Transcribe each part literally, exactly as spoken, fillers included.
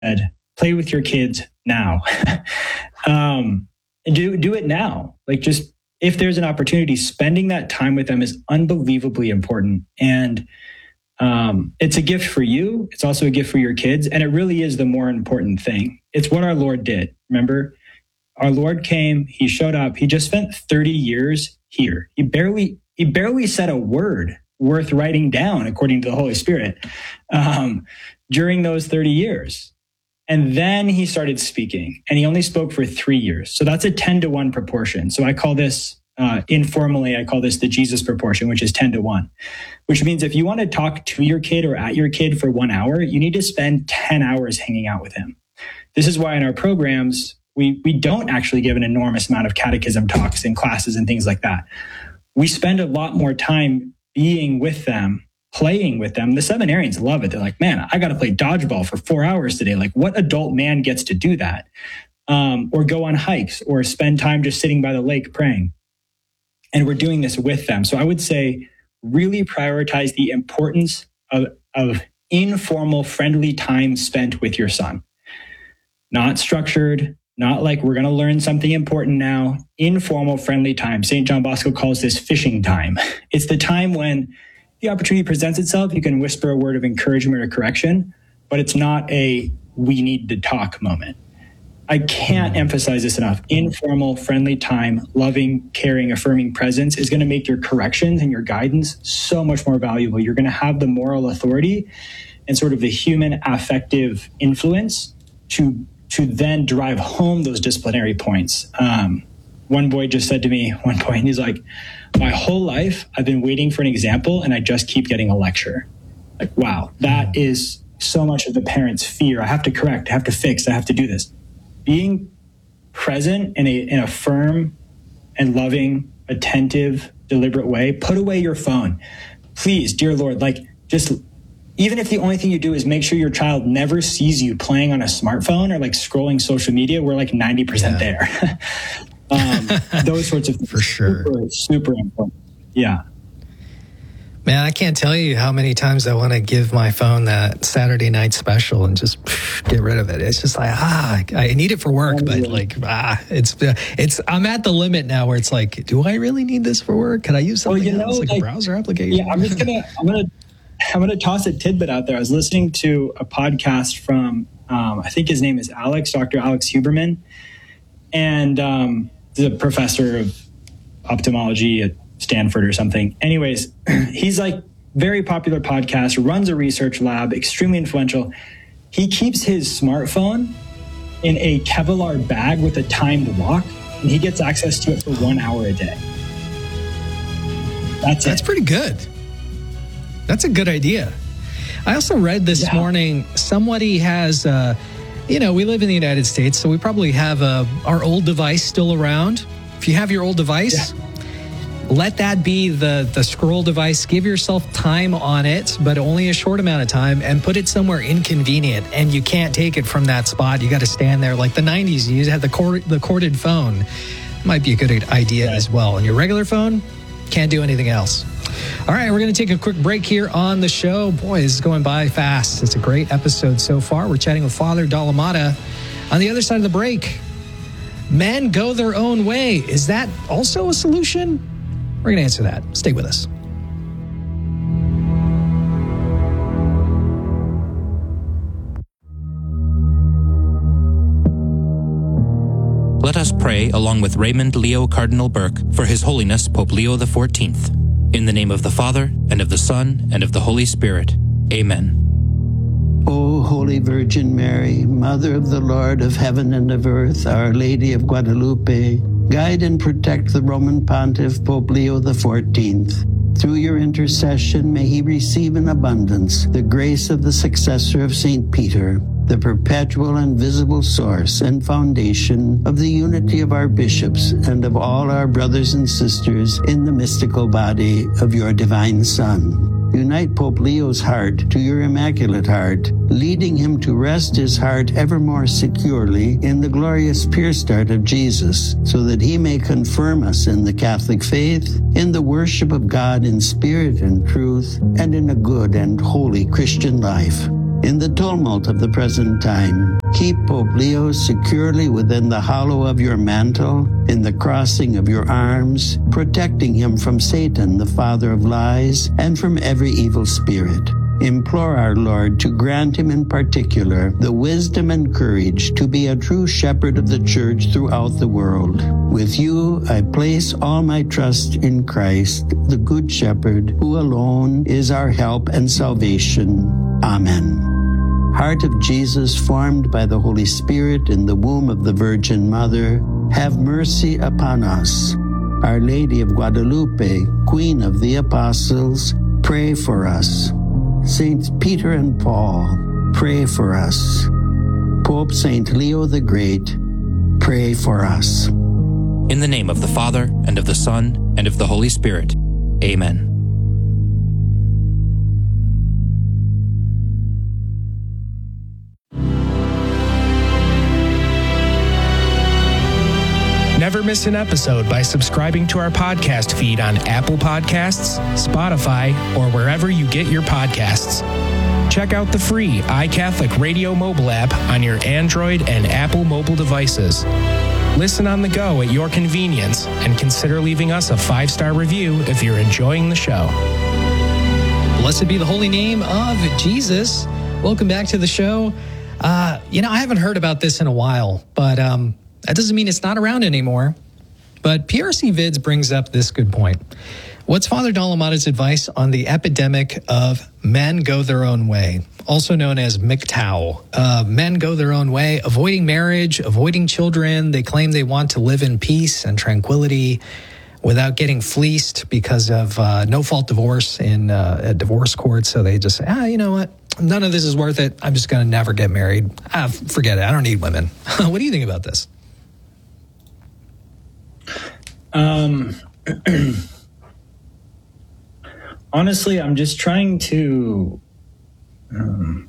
play with your kids now. um, do, do it now. Like just, if there's an opportunity, spending that time with them is unbelievably important. And um, it's a gift for you. It's also a gift for your kids. And it really is the more important thing. It's what our Lord did. Remember, our Lord came, he showed up, he just spent thirty years here. He barely, he barely said a word worth writing down, according to the Holy Spirit, um, during those thirty years. And then he started speaking, and he only spoke for three years. So that's a ten to one proportion. So I call this, uh, informally, I call this the Jesus proportion, which is ten to one, which means if you want to talk to your kid or at your kid for one hour, you need to spend ten hours hanging out with him. This is why in our programs, we, we don't actually give an enormous amount of catechism talks in classes and things like that. We spend a lot more time being with them, playing with them. The seminarians love it. They're like, man, I got to play dodgeball for four hours today. Like, what adult man gets to do that? Um, or go on hikes or spend time just sitting by the lake praying. And we're doing this with them. So I would say really prioritize the importance of, of informal, friendly time spent with your son. Not structured, not like we're going to learn something important now. Informal, friendly time. Saint John Bosco calls this fishing time. It's the time when the opportunity presents itself, you can whisper a word of encouragement or correction, but it's not a we need to talk moment. I can't emphasize this enough. Informal, friendly time, loving, caring, affirming presence is going to make your corrections and your guidance so much more valuable. You're going to have the moral authority and sort of the human affective influence to, to then drive home those disciplinary points. Um, one boy just said to me one point, he's like, my whole life, I've been waiting for an example and I just keep getting a lecture. Like, wow, that is so much of the parent's fear. I have to correct, I have to fix, I have to do this. Being present in a, in a firm and loving, attentive, deliberate way, put away your phone. Please, dear Lord, like just, even if the only thing you do is make sure your child never sees you playing on a smartphone or like scrolling social media, we're like ninety percent yeah. there. um, those sorts of things. For sure. Super, super important. Yeah. Man, I can't tell you how many times I want to give my phone that Saturday night special and just pff, get rid of it. It's just like, ah, I need it for work, oh, but yeah. like, ah, it's, it's, I'm at the limit now where it's like, do I really need this for work? Can I use something well, you else, know, like, like a browser application? Yeah, I'm just gonna, I'm gonna, I'm gonna toss a tidbit out there. I was listening to a podcast from, um, I think his name is Alex, Doctor Alex Huberman, and um, the professor of ophthalmology at Stanford or something. Anyways, he's like very popular podcast, runs a research lab, extremely influential. He keeps his smartphone in a Kevlar bag with a timed lock, and he gets access to it for one hour a day. That's it. That's pretty good. That's a good idea. I also read this yeah. morning, somebody has, uh, you know, we live in the United States, so we probably have uh, our old device still around. If you have your old device, yeah. let that be the, the scroll device. Give yourself time on it, but only a short amount of time, and put it somewhere inconvenient. And you can't take it from that spot. You got to stand there. Like the nineties, you had the, cord, the corded phone. Might be a good idea yeah. as well. And your regular phone, can't do anything else. All right, we're going to take a quick break here on the show. Boy, this is going by fast. It's a great episode so far. We're chatting with Father Dalamata. On the other side of the break, men go their own way. Is that also a solution? We're going to answer that. Stay with us. Let us pray along with Raymond Leo Cardinal Burke for His Holiness Pope Leo the fourteenth. In the name of the Father, and of the Son, and of the Holy Spirit. Amen. O Holy Virgin Mary, Mother of the Lord of heaven and of earth, Our Lady of Guadalupe, guide and protect the Roman Pontiff Pope Leo the fourteenth. Through your intercession, may he receive in abundance the grace of the successor of Saint Peter, the perpetual and visible source and foundation of the unity of our bishops and of all our brothers and sisters in the mystical body of your divine Son. Unite Pope Leo's heart to your immaculate heart, leading him to rest his heart ever more securely in the glorious pure start of Jesus, so that he may confirm us in the Catholic faith, in the worship of God in spirit and truth, and in a good and holy Christian life. In the tumult of the present time, keep Pope Leo securely within the hollow of your mantle, in the crossing of your arms, protecting him from Satan, the father of lies, and from every evil spirit. Implore our Lord to grant him in particular the wisdom and courage to be a true shepherd of the church throughout the world. With you, I place all my trust in Christ, the Good Shepherd, who alone is our help and salvation. Amen. Heart of Jesus, formed by the Holy Spirit in the womb of the Virgin Mother, have mercy upon us. Our Lady of Guadalupe, Queen of the Apostles, pray for us. Saints Peter and Paul, pray for us. Pope Saint Leo the Great, pray for us. In the name of the Father, and of the Son, and of the Holy Spirit. Amen. Never miss an episode by subscribing to our podcast feed on Apple Podcasts, Spotify, or wherever you get your podcasts. Check out the free iCatholic Radio mobile app on your Android and Apple mobile devices. Listen on the go at your convenience, and consider leaving us a five-star review if you're enjoying the show. Blessed be the holy name of Jesus. Welcome back to the show. Uh, you know, I haven't heard about this in a while, but um, that doesn't mean it's not around anymore. But P R C Vids brings up this good point. What's Father Dalamada's advice on the epidemic of men go their own way, also known as M G T O W? Uh, men go their own way, avoiding marriage, avoiding children. They claim they want to live in peace and tranquility without getting fleeced because of uh, no-fault divorce in uh, a divorce court. So they just say, ah, you know what? None of this is worth it. I'm just going to never get married. Ah, forget it. I don't need women. What do you think about this? Um, honestly, I'm just trying to um,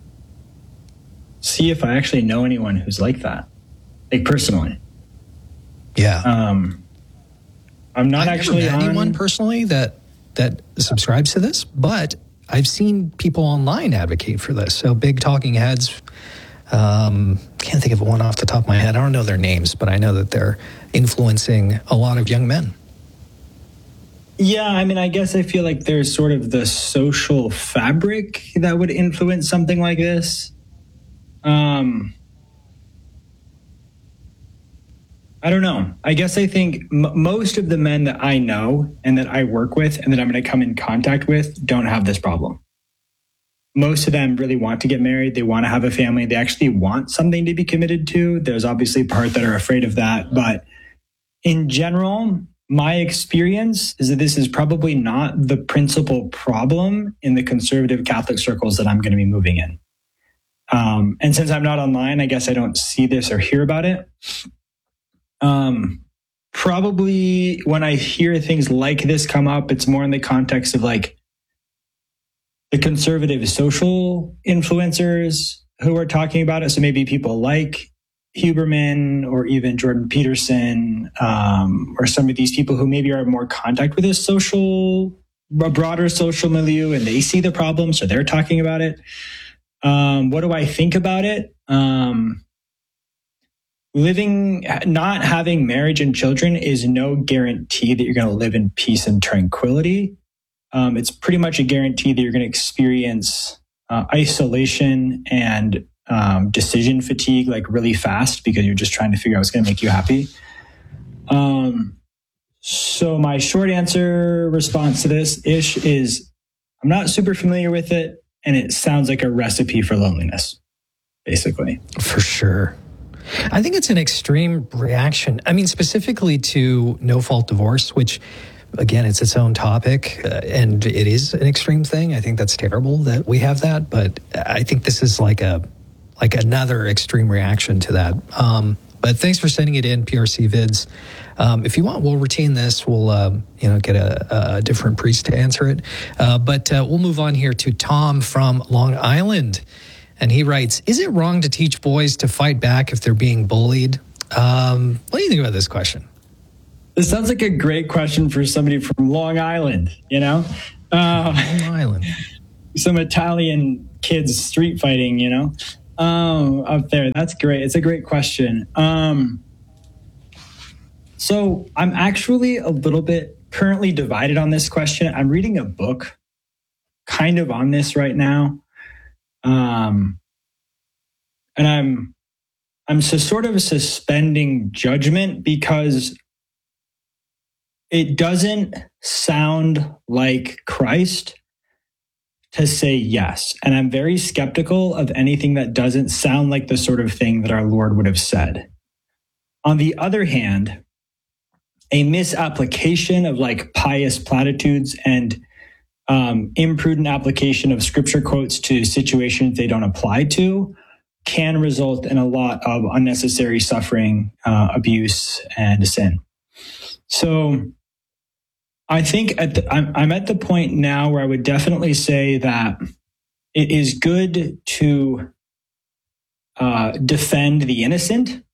see if I actually know anyone who's like that, like personally. Yeah. Um, I'm not I've actually never met on... anyone personally that that subscribes to this, but I've seen people online advocate for this. So big talking heads. Um, can't think of one off the top of my head. I don't know their names, but I know that they're influencing a lot of young men. Yeah, I mean, I guess I feel like there's sort of the social fabric that would influence something like this. Um, I don't know. I guess I think m- most of the men that I know and that I work with and that I'm going to come in contact with don't have this problem. Most of them really want to get married. They want to have a family. They actually want something to be committed to. There's obviously part that are afraid of that. But in general, my experience is that this is probably not the principal problem in the conservative Catholic circles that I'm going to be moving in. Um, and since I'm not online, I guess I don't see this or hear about it. Um, probably when I hear things like this come up, it's more in the context of like the conservative social influencers who are talking about it. So maybe people like Huberman or even Jordan Peterson, um, or some of these people who maybe are in more contact with this social, a broader social milieu, and they see the problem, so they're talking about it. Um, what do I think about it? Um, living, not having marriage and children is no guarantee that you're going to live in peace and tranquility. Um, it's pretty much a guarantee that you're going to experience uh, isolation and um, decision fatigue like really fast because you're just trying to figure out what's going to make you happy. Um, so my short answer response to this ish is I'm not super familiar with it, and it sounds like a recipe for loneliness, basically. For sure. I think it's an extreme reaction. I mean, specifically to no-fault divorce, which, again, it's its own topic, uh, and it is an extreme thing. I think that's terrible that we have that, but I think this is like a like another extreme reaction to that. Um, but thanks for sending it in, P R C Vids. Um, if you want, we'll retain this. We'll um, you know get a, a different priest to answer it. Uh, but uh, we'll move on here to Tom from Long Island. And he writes, is it wrong to teach boys to fight back if they're being bullied? Um, what do you think about this question? This sounds like a great question for somebody from Long Island, you know? Uh, Long Island. some Italian kids street fighting, you know, um, up there. That's great. It's a great question. Um, so I'm actually a little bit currently divided on this question. I'm reading a book kind of on this right now. Um, and I'm, I'm so sort of suspending judgment because it doesn't sound like Christ to say yes. And I'm very skeptical of anything that doesn't sound like the sort of thing that our Lord would have said. On the other hand, a misapplication of like pious platitudes and um, imprudent application of scripture quotes to situations they don't apply to can result in a lot of unnecessary suffering, uh, abuse, and sin. So I think at the, I'm, I'm at the point now where I would definitely say that it is good to uh, defend the innocent.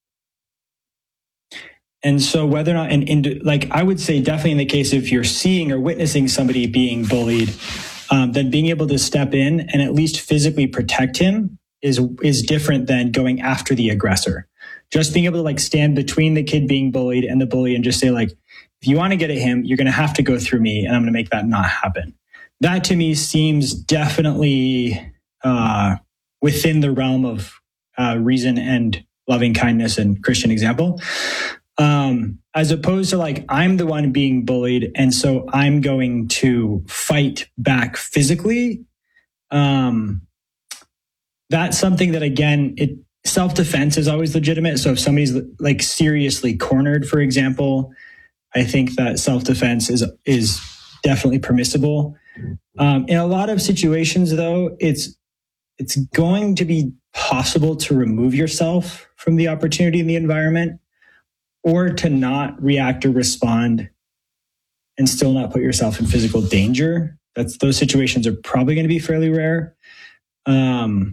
And so whether or not, and, and like I would say definitely in the case if you're seeing or witnessing somebody being bullied, um, then being able to step in and at least physically protect him is is different than going after the aggressor. Just being able to like stand between the kid being bullied and the bully and just say like, if you want to get at him, you're going to have to go through me and I'm going to make that not happen. That to me seems definitely uh, within the realm of uh, reason and loving kindness and Christian example. Um, as opposed to like, I'm the one being bullied. And so I'm going to fight back physically. Um, that's something that, again, it self-defense is always legitimate. So if somebody's like seriously cornered, for example, I think that self-defense is, is definitely permissible. Um, in a lot of situations though, it's, it's going to be possible to remove yourself from the opportunity in the environment, or to not react or respond and still not put yourself in physical danger. That's, those situations are probably going to be fairly rare. Um,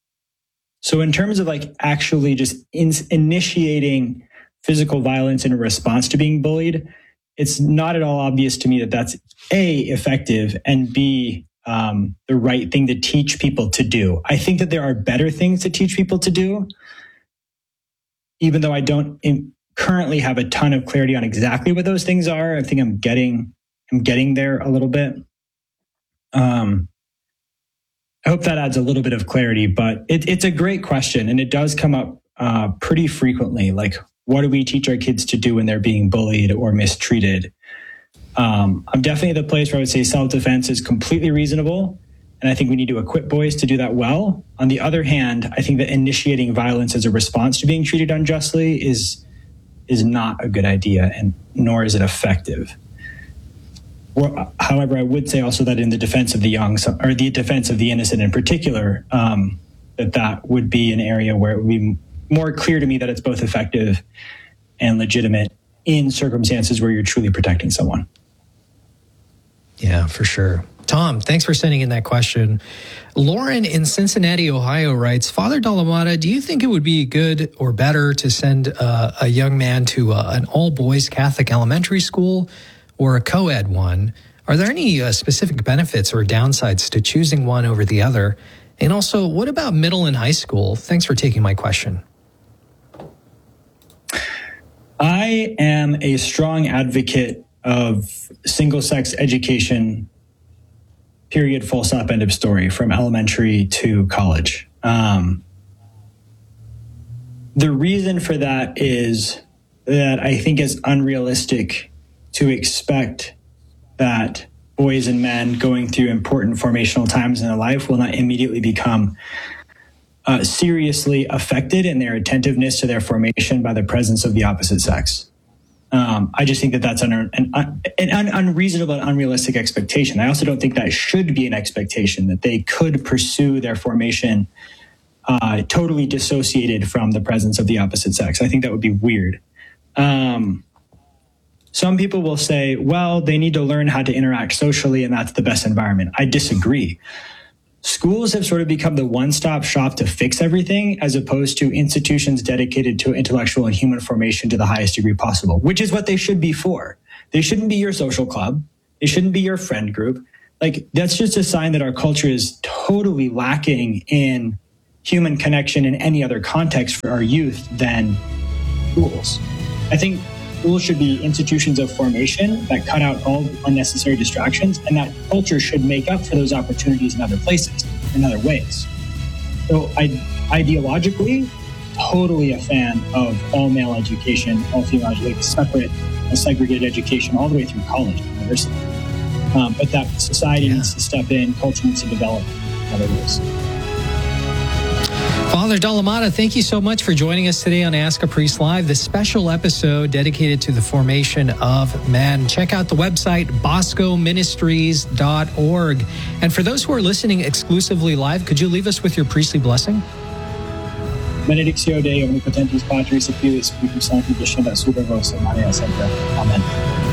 so in terms of like actually just in, initiating physical violence in response to being bullied, it's not at all obvious to me that that's A, effective, and B, um, the right thing to teach people to do. I think that there are better things to teach people to do, even though I don't in, currently have a ton of clarity on exactly what those things are. I think I'm getting, I'm getting there a little bit. Um, I hope that adds a little bit of clarity, but it, it's a great question. And it does come up uh, pretty frequently. Like, what do we teach our kids to do when they're being bullied or mistreated? Um, I'm definitely at the place where I would say self-defense is completely reasonable. And I think we need to equip boys to do that well. On the other hand, I think that initiating violence as a response to being treated unjustly is is not a good idea, and nor is it effective. Or, however, I would say also that in the defense of the young, or the defense of the innocent in particular, um, that that would be an area where it would be more clear to me that it's both effective and legitimate in circumstances where you're truly protecting someone. Yeah, for sure. Tom, thanks for sending in that question. Lauren in Cincinnati, Ohio writes, Father Dalamada, do you think it would be good or better to send uh, a young man to uh, an all-boys Catholic elementary school or a co-ed one? Are there any uh, specific benefits or downsides to choosing one over the other? And also, what about middle and high school? Thanks for taking my question. I am a strong advocate of single-sex education, period, full stop, end of story, from elementary to college. Um, the reason for that is that I think it's unrealistic to expect that boys and men going through important formational times in their life will not immediately become uh, seriously affected in their attentiveness to their formation by the presence of the opposite sex. Um, I just think that that's an, an, an unreasonable and unrealistic expectation. I also don't think that should be an expectation, that they could pursue their formation uh, totally dissociated from the presence of the opposite sex. I think that would be weird. Um, some people will say, well, they need to learn how to interact socially, and that's the best environment. I disagree. Schools have sort of become the one-stop shop to fix everything, as opposed to institutions dedicated to intellectual and human formation to the highest degree possible, which is what they should be for. They shouldn't be your social club. They shouldn't be your friend group. like that's just a sign that our culture is totally lacking in human connection in any other context for our youth than schools. I think schools should be institutions of formation that cut out all unnecessary distractions, and that culture should make up for those opportunities in other places, in other ways. So I, ideologically, totally a fan of all male education, all female education, like separate, segregated education all the way through college and university. Um, but that society yeah. needs to step in, culture needs to develop in other ways. Father Dalamata, thank you so much for joining us today on Ask a Priest Live, this special episode dedicated to the formation of men. Check out the website, bosco ministries dot org. And for those who are listening exclusively live, could you leave us with your priestly blessing? Benedictio Dei omnipotentis Patris et Filii Spiritus Sancti descendat super vos et Maria Semper. Amen.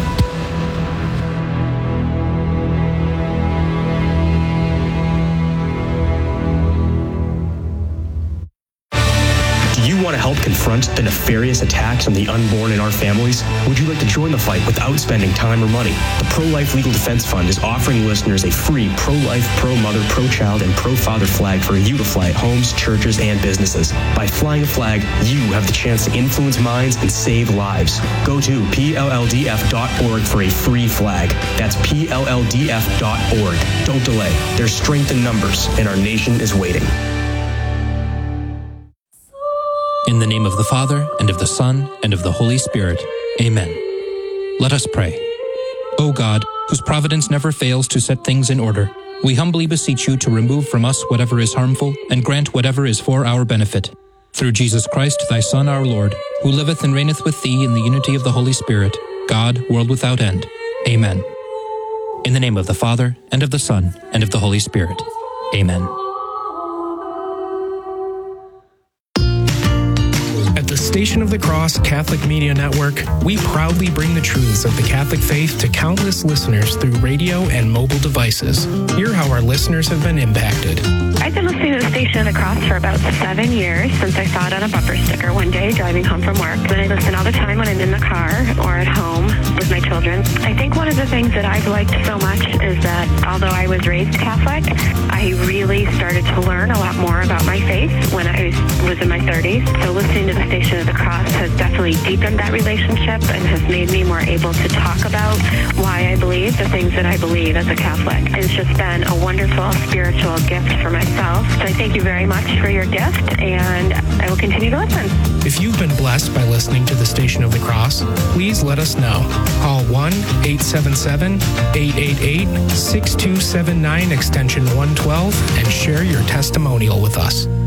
Want to help confront the nefarious attacks on the unborn in our families? Would you like to join the fight without spending time or money? The Pro-Life Legal Defense Fund is offering listeners a free pro-life, pro-mother, pro-child, and pro-father flag for you to fly at homes, churches, and businesses. By flying a flag, you have the chance to influence minds and save lives. Go to P L L D F dot org for a free flag. That's P L L D F dot org. Don't delay. There's strength in numbers, and our nation is waiting. In the name of the Father, and of the Son, and of the Holy Spirit. Amen. Let us pray. O God, whose providence never fails to set things in order, we humbly beseech you to remove from us whatever is harmful, and grant whatever is for our benefit. Through Jesus Christ, thy Son, our Lord, who liveth and reigneth with thee in the unity of the Holy Spirit, God, world without end. Amen. In the name of the Father, and of the Son, and of the Holy Spirit. Amen. The Station of the Cross Catholic Media Network, we proudly bring the truths of the Catholic faith to countless listeners through radio and mobile devices. Hear how our listeners have been impacted. I've been listening to the Station of the Cross for about seven years since I saw it on a bumper sticker one day driving home from work. Then I listen all the time when I'm in the car or at home with my children. I think one of the things that I've liked so much is that although I was raised Catholic, I really started to learn a lot more about my faith when I was in my thirties. So listening to the Station of the Cross has definitely deepened that relationship and has made me more able to talk about why I believe the things that I believe as a Catholic. It's just been a wonderful spiritual gift for myself. So I thank you very much for your gift, and I will continue to listen. If you've been blessed by listening to the Station of the Cross, please let us know. Call one eight seven seven, eight eight eight, six two seven nine extension one twelve and share your testimonial with us.